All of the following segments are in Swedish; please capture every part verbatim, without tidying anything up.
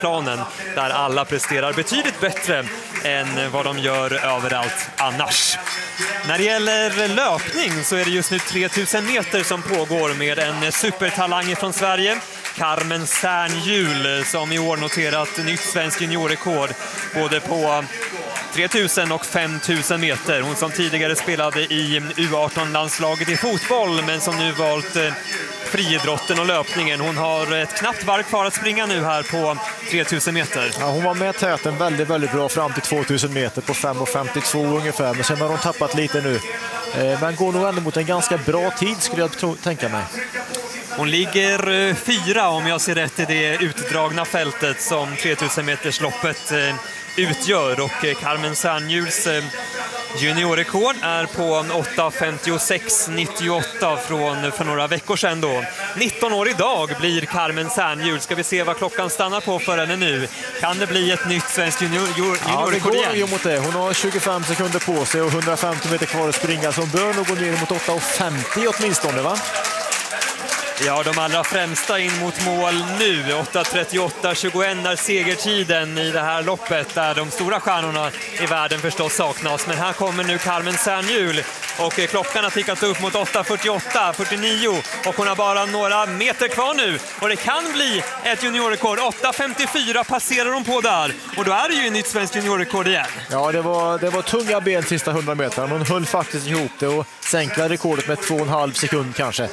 planen där alla presterar betydligt bättre än vad de gör överallt annars. När det gäller löpning så är det just nu tre tusen meter som pågår med en supertalang från Sverige, Carmen Särnhjul, som i år noterat nytt svensk juniorrekord både på tre tusen och fem tusen meter. Hon som tidigare spelade i U arton-landslaget i fotboll men som nu valt friidrotten och löpningen. Hon har ett knappt varv kvar att springa nu här på tre tusen meter. Ja, hon var med täten väldigt, väldigt bra fram till två tusen meter på fem femtiotvå ungefär. Men sen har hon tappat lite nu. Men går nog ändå mot en ganska bra tid skulle jag tro, tänka mig. Hon ligger fyra om jag ser rätt i det utdragna fältet som tre tusen meters loppet utgör, och Carmen Särnhjuls juniorrekord är på åtta femtiosex nittioåtta från för några veckor sedan då. nitton år idag blir Carmen Särnhjul. Ska vi se vad klockan stannar på för henne nu. Kan det bli ett nytt svenskt junior, juniorrekord igen? Ja, det går igen? mot det. Hon har tjugofem sekunder på sig och hundrafemtio meter kvar att springa, så hon bör nog gå ner mot åtta femtio åtminstone, va? Ja, de allra främsta in mot mål nu. åtta trettioåtta tjugoett är segertiden i det här loppet där de stora stjärnorna i världen förstås saknas. Men här kommer nu Carmen Särnhjul och klockan har tickat upp mot åtta fyrtioåtta fyrtionio och hon har bara några meter kvar nu. Och det kan bli ett juniorrekord. åtta femtiofyra passerar hon på där. Och då är det ju ett nytt svenskt juniorrekord igen. Ja, det var, det var tunga ben sista hundra meter. Hon höll faktiskt ihop det och sänkte rekordet med två och en halv sekund kanske.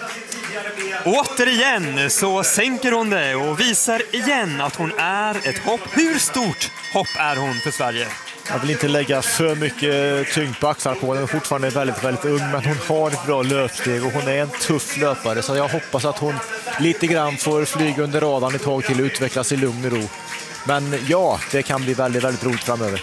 Återigen så sänker hon det och visar igen att hon är ett hopp. Hur stort hopp är hon för Sverige? Jag vill inte lägga för mycket tyngd på axlar på. Hon är fortfarande väldigt, väldigt ung, men hon har ett bra löpsteg och hon är en tuff löpare. Så jag hoppas att hon lite grann får flyga under radarn ett tag till och utvecklas i lugn och ro. Men ja, det kan bli väldigt, väldigt roligt framöver.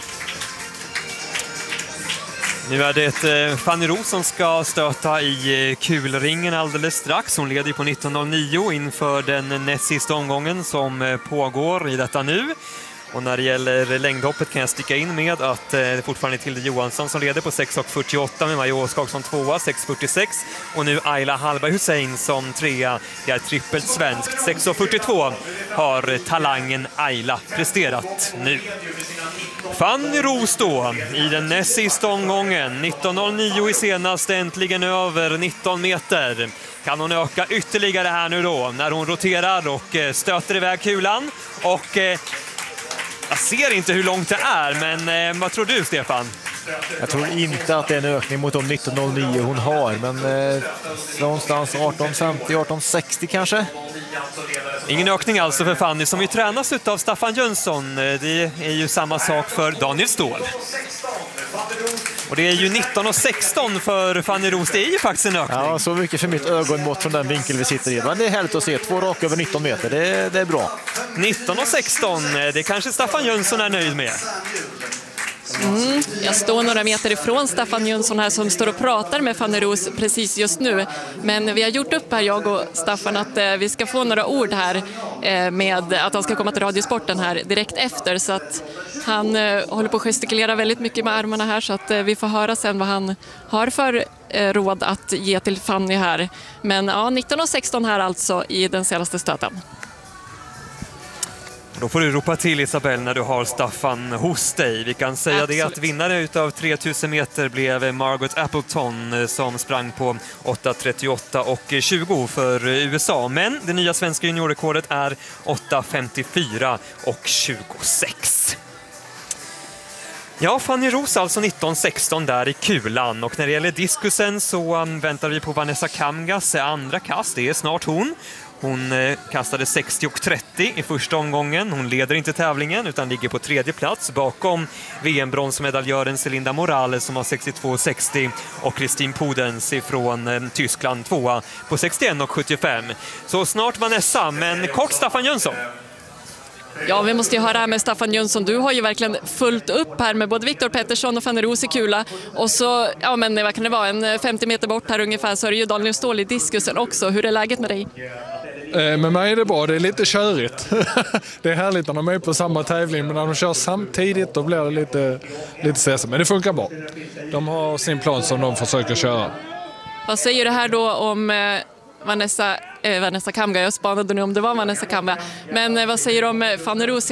Nu är det Fanny Roos som ska stöta i kulringen alldeles strax. Hon leder på nitton noll nio inför den näst sista omgången som pågår i detta nu. Och när det gäller längdhoppet kan jag sticka in med att det är fortfarande Tilde Johansson som leder på sex fyrtioåtta med Maja Åskog som tvåa, sex fyrtiosex. Och nu Ayla Hallberg Hussein som trea. Det är trippelt svenskt. sex fyrtiotvå har talangen Ayla presterat nu. Fanny Roos då i den näst sista omgången. nitton noll nio i senaste, äntligen över nitton meter. Kan hon öka ytterligare här nu då när hon roterar och stöter iväg kulan. Och eh, jag ser inte hur långt det är, men eh, vad tror du, Stefan? Jag tror inte att det är en ökning mot de nitton noll nio hon har, men eh, någonstans arton femtio arton sextio kanske. Ingen ökning alltså för Fanny som ju tränas av Staffan Jönsson. Det är ju samma sak för Daniel Ståhl. Och det är ju nitton och sexton för Fanny Roos. Det är ju faktiskt en ökning. Ja, så mycket för mitt ögonmått från den vinkel vi sitter i. Men det är härligt att se. Två raka över nitton meter. Det, det är bra. nitton och sexton, det kanske Staffan Jönsson är nöjd med. Mm, jag står några meter ifrån Staffan Jönsson här som står och pratar med Fanny Roos precis just nu. Men vi har gjort upp här, jag och Staffan, att eh, vi ska få några ord här eh, med att han ska komma till Radiosporten här direkt efter. Så att han eh, håller på att gestikulera väldigt mycket med armarna här, så att eh, vi får höra sen vad han har för eh, råd att ge till Fanny här. Men ja, nitton och sexton här alltså i den senaste stöten. Då får du ropa till, Isabel, när du har Staffan hos dig. Vi kan säga Absolut. det att vinnare utav tre tusen meter blev Margaret Appleton som sprang på åtta trettioåtta och tjugo för U S A. Men det nya svenska juniorrekordet är åtta femtiofyra och tjugosex. Ja, Fanny Roos alltså nitton sexton där i kulan. Och när det gäller diskusen så väntar vi på Vanessa Kamgas andra kast. Det är snart hon. Hon kastade sextio och trettio i första omgången. Hon leder inte tävlingen utan ligger på tredje plats bakom V M-bronsmedaljören Celinda Morales som har sextiotvå och sextio och Kristin Podens från Tyskland tvåa på sextioett och sjuttiofem. Så snart Vanessa, men kort Staffan Jönsson. Ja, vi måste ju höra här med Staffan Jönsson. Du har ju verkligen fullt upp här med både Viktor Pettersson och Fanny Roos i kula. Och så, ja men vad kan det vara, en femtio meter bort här ungefär så är det ju Daniel Ståhl i diskusen också. Hur är läget med dig? Med mig är det bra, det är lite körigt. Det är härligt när de är på samma tävling, men när de kör samtidigt då blir det lite, lite stressigt. Men det funkar bra. De har sin plan som de försöker köra. Vad säger du här då om Vanessa, eh, Vanessa Kamga. Jag spanade nu om det var Vanessa Kamga. Men eh, vad säger du om Fanny Roos